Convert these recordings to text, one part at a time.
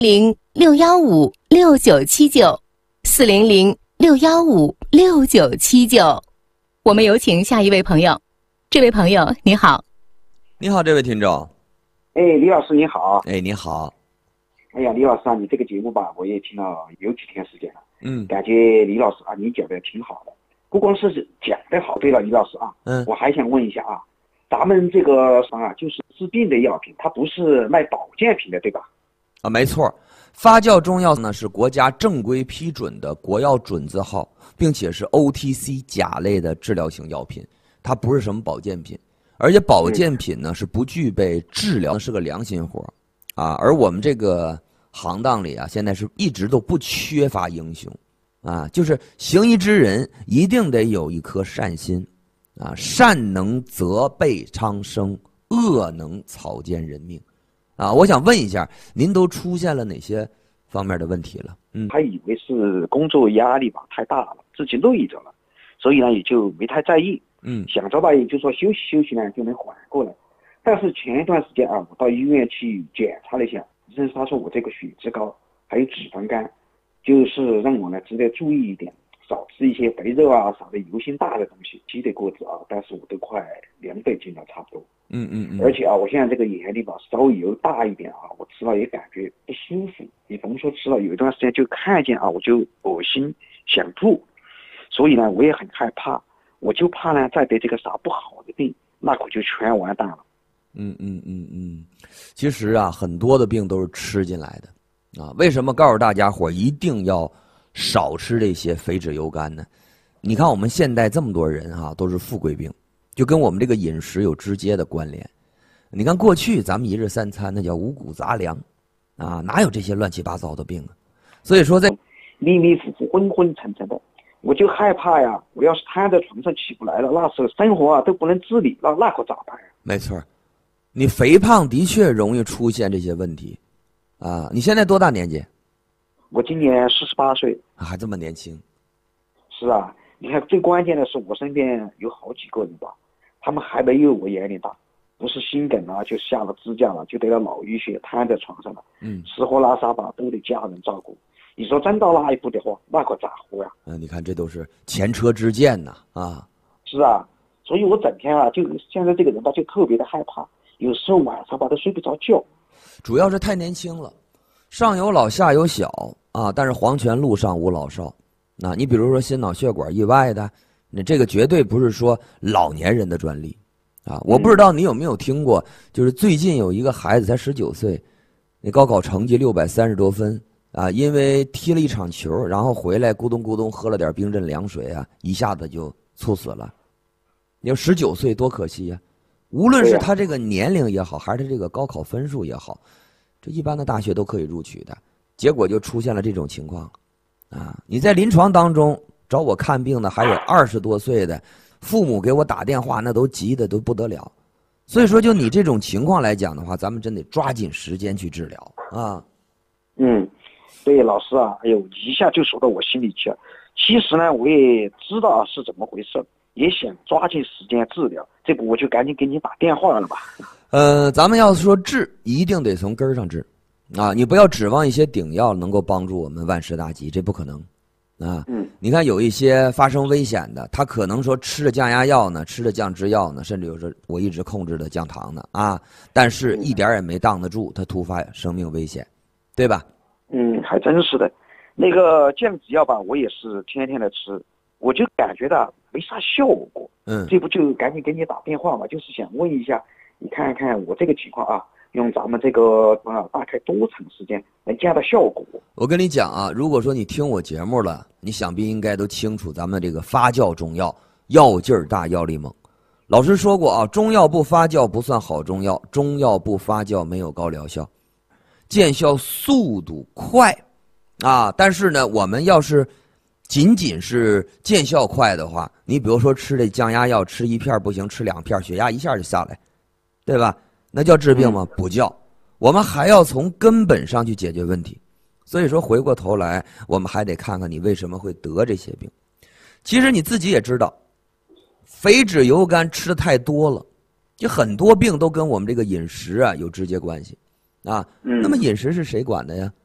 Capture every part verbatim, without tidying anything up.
零六幺五六九七九，四零零六幺五六九七九。我们有请下一位朋友。这位朋友，你好。 你好，这位听众。 哎，李老师你好。 哎，你好。 哎呀，李老师啊，你这个节目吧，我也听了有几天时间了。 嗯， 感觉李老师啊，你讲的挺好的，不光是讲的好。对了，李老师啊， 嗯， 我还想问一下啊，咱们这个商啊，就是治病的药品，它不是卖保健品的，对吧？ 啊，没错。发酵中药呢是国家正规批准的国药准字号，并且是 O T C 甲类的治疗型药品，它不是什么保健品。而且保健品呢是不具备治疗，是个良心活啊。而我们这个行当里啊，现在是一直都不缺乏英雄啊，就是行医之人一定得有一颗善心啊，善能泽备苍生，恶能草菅人命啊。我想问一下，您都出现了哪些方面的问题了？嗯， 还以为是工作压力吧太大了，自己累着了，所以呢也就没太在意。 嗯， 想着吧，也就说休息休息呢就能缓过来。但是前一段时间啊，我到医院去检查了一下，医生他说我这个血脂高，还有脂肪肝，就是让我呢值得注意一点，少吃一些肥肉啊，少的油性大的东西。积得过子啊，但是我都快两百斤了，差不多。 嗯嗯嗯。 而且啊，我现在这个眼里吧稍微油大一点啊，我吃了也感觉不舒服。你甭说吃了，有一段时间就看见啊，我就恶心想吐，所以呢我也很害怕。我就怕呢，再得这个啥不好的病，那可就全完蛋了。 嗯嗯嗯嗯，其实啊，很多的病都是吃进来的，啊，为什么告诉大家伙一定要少吃这些肥脂油甘呢？你看我们现代这么多人哈、啊，都是富贵病，就跟我们这个饮食有直接的关联。你看过去咱们一日三餐那叫五谷杂粮，啊，哪有这些乱七八糟的病啊？所以说在迷迷糊糊、昏昏沉沉的。我就害怕呀，我要是瘫在床上起不来了，那时候生活啊都不能自理，那那可咋办呀？ 没错，你肥胖的确容易出现这些问题，啊，你现在多大年纪？ 我今年四十八岁， 还这么年轻。 是啊，你看最关键的是我身边有好几个人吧，他们还没有我眼里大，不是心梗啊，就下了支架了，就得了脑淤血，瘫在床上了， 嗯， 吃喝拉撒吧都得家人照顾。你说真到那一步的话，那可咋活呀？ 嗯、啊，你看这都是前车之鉴呐，啊， 是啊，所以我整天啊，就现在这个人吧，就特别的害怕，有时候晚上吧都睡不着觉。 主要是太年轻了，上有老下有小啊，但是黄泉路上无老少。那你比如说心脑血管意外的，你这个绝对不是说老年人的专利啊。我不知道你有没有听过，就是最近有一个孩子才十九岁，那高考成绩六百三十多分。啊，因为踢了一场球，然后回来咕咚咕咚喝了点冰镇凉水啊，一下子就猝死了。你说十九岁多可惜呀、啊！无论是他这个年龄也好，还是他这个高考分数也好，这一般的大学都可以录取的，结果就出现了这种情况。啊，你在临床当中找我看病的还有二十多岁的，父母给我打电话那都急得都不得了。所以说，就你这种情况来讲的话，咱们真得抓紧时间去治疗啊。 嗯。对，老师啊，哎呦，一下就说到我心里去了。其实呢，我也知道是怎么回事，也想抓紧时间治疗，这不我就赶紧给你打电话了吧。 呃，咱们要说治，一定得从根儿上治，啊，你不要指望一些顶药能够帮助我们万事大吉，这不可能，啊， 嗯， 你看有一些发生危险的，他可能说吃了降压药呢，吃了降脂药呢，甚至有时候我一直控制的降糖呢，啊，但是一点也没挡得住他突发生命危险，对吧？ 嗯，还真是的，那个降脂药吧，我也是天天的吃，我就感觉到没啥效果。 嗯， 这不就赶紧给你打电话嘛，就是想问一下，你看看我这个情况啊，用咱们这个啊大概多长时间能见到效果？ 我跟你讲啊，如果说你听我节目了，你想必应该都清楚咱们这个发酵中药，药劲儿大，药力猛。老师说过啊，中药不发酵不算好中药，中药不发酵没有高疗效。见效速度快，啊，但是呢，我们要是仅仅是见效快的话，你比如说吃这降压药，吃一片不行，吃两片，血压一下就下来，对吧？那叫治病吗？不叫。我们还要从根本上去解决问题。所以说，回过头来，我们还得看看你为什么会得这些病。其实你自己也知道，肥脂油甘吃的太多了，就很多病都跟我们这个饮食啊有直接关系。啊，那么饮食是谁管的呀？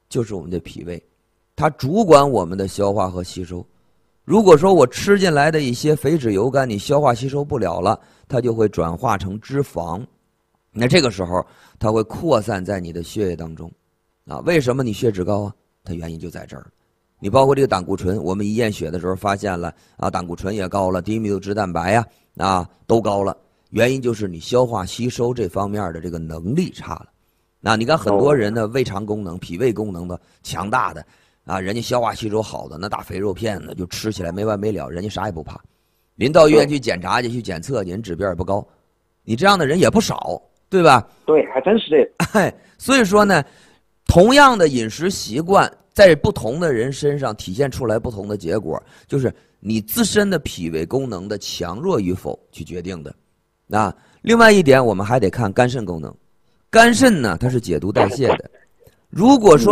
就是我们的脾胃，它主管我们的消化和吸收。如果说我吃进来的一些肥脂油苷你消化吸收不了了，它就会转化成脂肪，那这个时候它会扩散在你的血液当中啊。为什么你血脂高啊？它原因就在这儿。你包括这个胆固醇，我们一验血的时候发现了啊，胆固醇也高了，低密度脂蛋白呀 啊, 啊都高了，原因就是你消化吸收这方面的这个能力差了。那你看很多人的胃肠功能、脾胃功能的强大的啊，人家消化吸收好的那大肥肉片子就吃起来没完没了，人家啥也不怕。临到医院去检查去去检测，人指标也不高，你这样的人也不少，对吧？ 对，还真是的。 哎，所以说呢，同样的饮食习惯在不同的人身上体现出来不同的结果，就是你自身的脾胃功能的强弱与否去决定的。啊，另外一点我们还得看肝肾功能，肝肾呢它是解毒代谢的，如果说